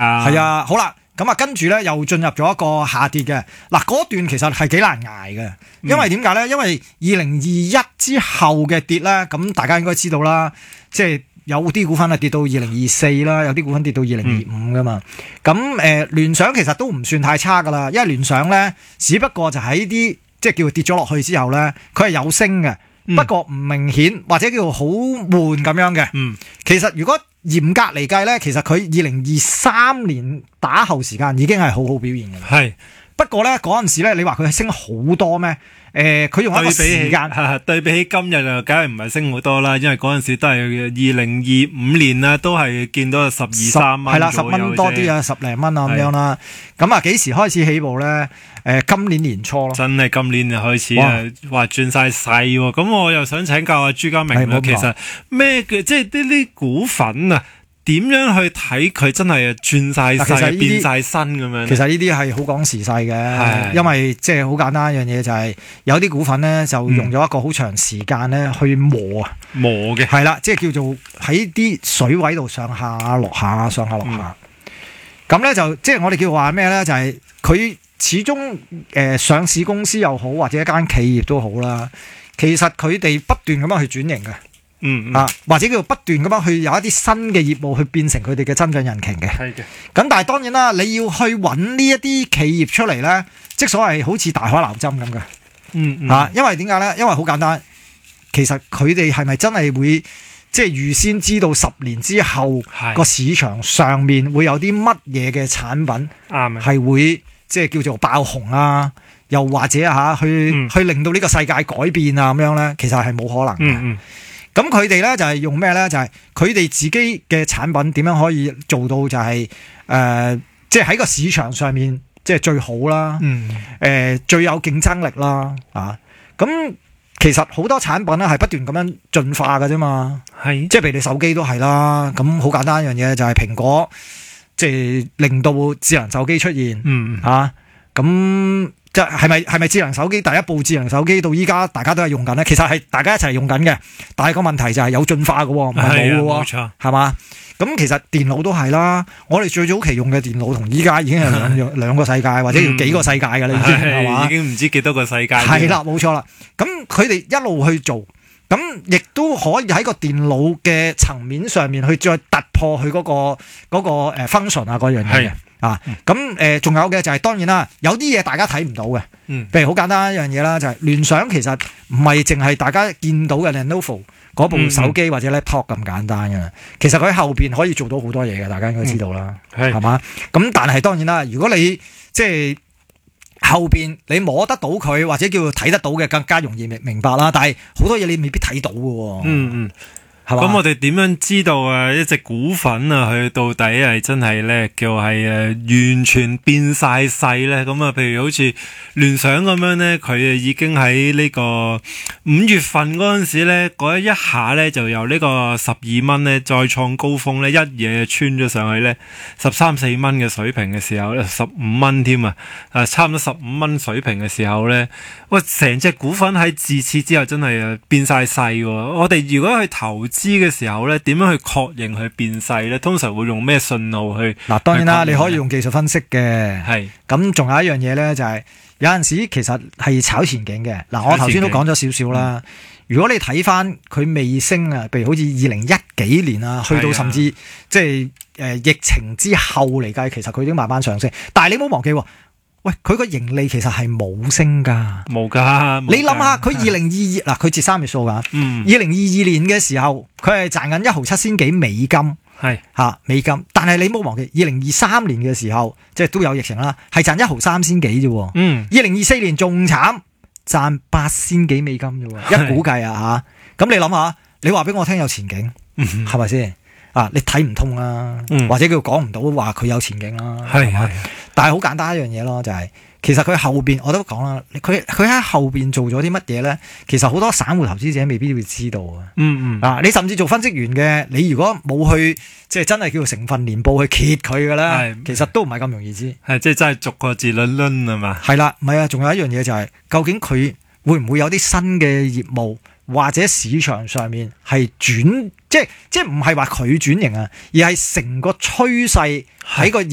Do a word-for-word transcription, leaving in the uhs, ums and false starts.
啊。 係啊，好啦。咁啊，跟住咧又進入咗一個下跌嘅嗱，嗰段其實係幾難捱嘅，因為點解咧？因為二零二一之後嘅跌咧，咁大家應該知道啦，即係有啲股份係跌到二零二四啦，有啲股份跌到二零二五噶嘛。咁誒、呃，聯想其實都唔算太差噶啦，因為聯想咧，只不過就喺啲即係叫跌咗落去之後咧，佢係有升嘅，嗯、不過唔明顯或者叫做好悶咁樣嘅。嗯，其實如果嚴格嚟計咧，其實佢二零二三年打後時間已經係好好表現嘅。係，不過咧嗰陣時咧，你話佢係升好多咩？誒、呃，佢用一個時間對比起今日啊，梗係唔係升好多啦，因為嗰陣時都係二零二五年啦，都係見到十二三蚊， 係啦，十蚊多啲啊，十零蚊啊咁樣啦。咁啊，幾時開始起步咧？誒、呃，今年年初咯， 真係今年就開始啊，話轉晒勢喎。咁我又想請教阿朱家明啦，其實咩嘅，即係呢啲股份啊，點樣去睇佢真係轉晒勢變晒身咁樣？ 其實呢啲係好講時勢嘅，因為即係好簡單一樣嘢就係、是、有啲股份咧就用咗一個好長時間咧去磨啊、嗯、磨嘅，係啦，即係叫做喺啲水位度上下落下上下落下。咁咧、嗯、就即係我哋叫話咩咧？就係、是、佢始終誒、呃、上市公司又好或者一間企業都好啦，其實佢哋不斷咁樣去轉型嘅。嗯，嗯啊，或者叫做不斷咁樣去有一啲新嘅業務去變成佢哋嘅增長引擎嘅。係嘅。咁但係當然啦，你要去揾呢一啲企業出嚟咧，即所謂好似大海撈針咁嘅。嗯嗯。啊，因為點解咧？因為好簡單，其實佢哋係咪真係會即係預先知道十年之後個市場上面會有啲乜嘢嘅產品啱係會即係叫做爆紅啊？又或者嚇去、嗯、去令到呢個世界改變啊咁樣咧？其實係冇可能嘅。嗯嗯。咁佢哋咧就係用咩咧？就係佢哋自己嘅產品點樣可以做到就係、是、誒、呃，即係喺個市場上面即係最好啦。嗯。誒、呃，最有競爭力啦。啊，咁其實好多產品咧係不斷咁樣進化㗎啫嘛。係。即係譬如你手機都係啦。咁好簡單一樣嘢就係蘋果，即係令到智能手機出現。嗯。啊，咁。即係咪係咪智能手機第一部智能手機到依家大家都係用緊咧？其實係大家一齊用緊嘅，但係個問題就係有進化嘅，唔係冇嘅，冇錯，係嘛？咁其實電腦都係啦，我哋最早期用嘅電腦同依家已經係兩樣兩個世界，或者要幾個世界嘅啦，已經係嘛？已經唔知幾多個世界。係啦，冇錯啦。咁佢哋一路去做，咁亦都可以喺個電腦嘅層面上面去再突破佢嗰個嗰個誒 function 啊嗰樣嘢嘅。啊，咁誒仲有嘅就係、是、當然啦，有啲嘢大家睇唔到嘅，譬、嗯、如好簡單一樣嘢啦，就係、是、聯想其實唔係淨係大家見到嘅 Lenovo 嗰部手機或者 laptop 咁簡單嘅，嗯、其實佢喺後邊可以做到好多嘢嘅，大家應該知道啦，係嘛、嗯？咁但係當然啦，如果你即係後邊你摸得到佢或者叫睇得到嘅，更加容易明明白啦。但係好多嘢你未必睇到嘅，嗯嗯。咁我哋點樣知道啊？一隻股份啊，佢到底係真係咧叫係誒完全變晒勢咧？咁啊，譬如好似聯想咁樣咧，佢啊已經喺呢個五月份嗰陣時咧，嗰一下咧就由呢個十二蚊咧再創高峰咧，一嘢穿咗上去咧十三四蚊嘅水平嘅時候咧，十五蚊添啊！啊，差唔多十五蚊水平嘅時候咧，喂，成隻股份喺自此之後真係誒變晒勢喎！我哋如果去投資嘅時候咧，點樣去確認佢變勢咧？通常會用咩信號去？嗱，當然啦，你可以用技術分析嘅。係咁，仲有一樣嘢咧，就係、是、有陣時其實係炒前景嘅。嗱，我頭先都講咗少少啦。嗯、如果你睇翻佢未升啊，譬如好似二零一幾年啊，去到甚至即係誒疫情之後嚟計，其實佢已經慢慢上升。但係你唔好忘記。喂，佢個盈利其實係冇升噶，冇噶。你諗下，佢二零二二嗱，佢截三月數噶，嗯，二零二二年嘅時候，佢係賺緊一毫七仙幾美金，係吓、啊、美金。但係你唔好忘記，二零二三年嘅時候，即係都有疫情啦，係賺一毫三仙幾啫。嗯，二零二四年仲慘，賺八仙幾美金啫。一估計啊吓，咁你諗下，你話俾我聽有前景，係咪先？啊，你睇唔通啦，嗯、或者叫講唔到話佢有前景啦，係係。但係好簡單一樣嘢咯，就係、是、其實佢後邊我都講啦，佢佢喺後邊做咗啲乜嘢咧？其實好多散戶投資者未必會知道啊。嗯嗯。啊，你甚至做分析員嘅，你如果冇去即係真係叫做成分年報去揭佢嘅咧，其實都唔係咁容易知。係即係真係逐個字論論係嘛？係啦，唔係啊，仲有一樣嘢就係、是、究竟佢會唔會有啲新嘅業務？或者市場上面係轉，即係即係唔係話佢轉型啊，而係成個趨勢喺個